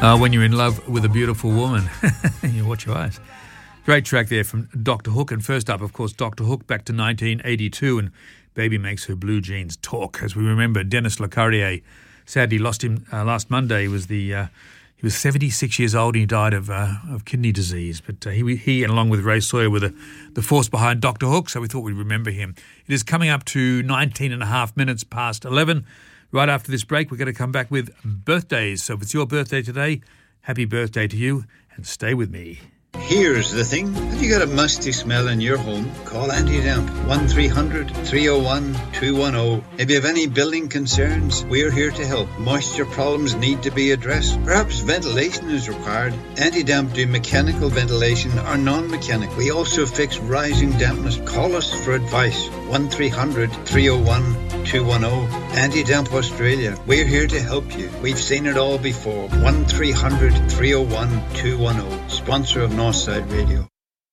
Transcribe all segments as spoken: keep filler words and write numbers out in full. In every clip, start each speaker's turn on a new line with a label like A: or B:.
A: Uh, when you're in love with a beautiful woman, you watch your eyes. Great track there from Doctor Hook. And first up, of course, Doctor Hook back to nineteen eighty-two and Baby Makes Her Blue Jeans Talk. As we remember, Dennis LeCarrier sadly lost him uh, last Monday. He was the uh, he was seventy-six years old and he died of uh, of kidney disease. But uh, he, he, and along with Ray Sawyer, were the, the force behind Doctor Hook, so we thought we'd remember him. It is coming up to nineteen and a half minutes past eleven. Right after this break, we're going to come back with birthdays. So if it's your birthday today, happy birthday to you, and stay with me.
B: Here's the thing. Have you got a musty smell in your home? Call Anti-Damp. one three hundred, three oh one, two one oh. If you have any building concerns, we're here to help. Moisture problems need to be addressed. Perhaps ventilation is required. Anti-Damp do mechanical ventilation or non-mechanical. We also fix rising dampness. Call us for advice. one three hundred, three oh one, two one oh. Anti-Damp Australia. We're here to help you. We've seen it all before. one three hundred, three oh one, two one oh. Sponsor of Northside Radio.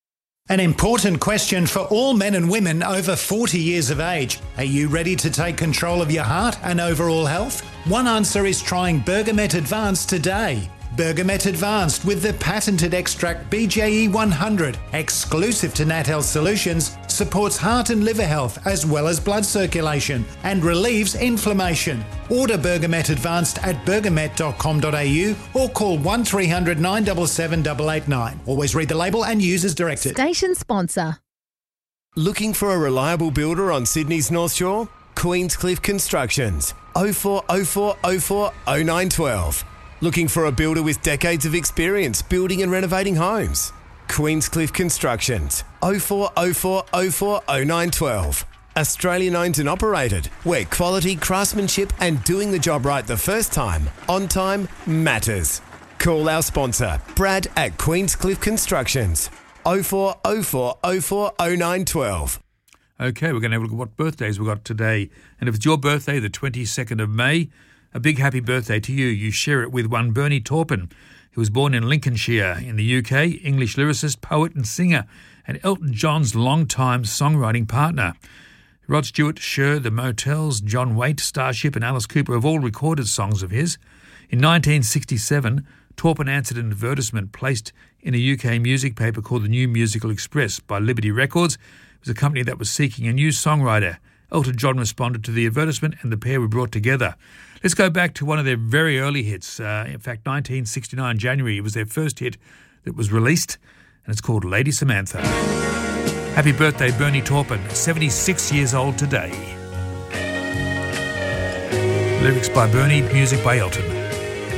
C: An important question for all men and women over forty years of age. Are you ready to take control of your heart and overall health? One answer is trying Bergamet Advanced today. Bergamet Advanced with the patented extract B J E one hundred, exclusive to Nat Health Solutions, supports heart and liver health as well as blood circulation and relieves inflammation. Order Bergamet Advanced at bergamet dot com dot a u or call one three hundred, nine seven seven, eight eight nine. Always read the label and use as directed.
D: Station sponsor.
E: Looking for a reliable builder on Sydney's North Shore? Queenscliff Constructions. oh four oh four oh four oh nine one two. Looking for a builder with decades of experience building and renovating homes? Queenscliff Constructions. oh four oh four oh four oh nine one two. Australian owned and operated, where quality, craftsmanship and doing the job right the first time, on time, matters. Call our sponsor, Brad at Queenscliff Constructions. oh four oh four oh four oh nine one two.
A: Okay, we're going to have a look at what birthdays we've got today. And if it's your birthday, the twenty-second of May, a big happy birthday to you. You share it with one Bernie Taupin, who was born in Lincolnshire in the U K, English lyricist, poet and singer, and Elton John's longtime songwriting partner. Rod Stewart, Cher, The Motels, John Waite, Starship and Alice Cooper have all recorded songs of his. In nineteen sixty-seven, Taupin answered an advertisement placed in a U K music paper called The New Musical Express by Liberty Records. It was a company that was seeking a new songwriter. Elton John responded to the advertisement and the pair were brought together. Let's go back to one of their very early hits. Uh, in fact, nineteen sixty-nine, January, it was their first hit that was released, and it's called Lady Samantha. Happy birthday, Bernie Taupin, seventy-six years old today. Lyrics by Bernie, music by Elton.